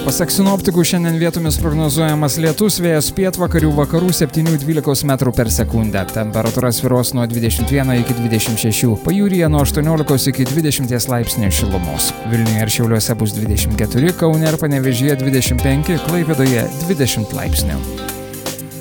Pasak sinoptikų, šiandien vietomis prognozuojamas lietus, vėjas pietvakarių vakarų 7–12 metrų per sekundę. Temperatūra svyruos nuo 21 iki 26, pajūryje nuo 18 iki 20 laipsnių šilumos. Vilniuje ir Šiauliuose bus 24, Kaune ir Panevėžyje 25, Klaipėdoje 20 laipsnių.